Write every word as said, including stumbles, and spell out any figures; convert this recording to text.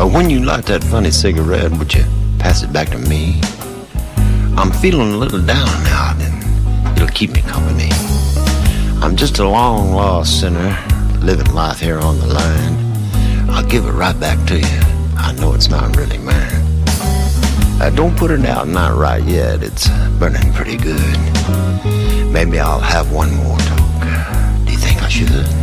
When you light that funny cigarette, would you pass it back to me? I'm feeling a little down now, and it'll keep me company. I'm just a long lost sinner, living life here on the line. I'll give it right back to you. I know it's not really mine. Uh, don't put it out, not right yet. It's burning pretty good. Maybe I'll have one more toke. Do you think I should?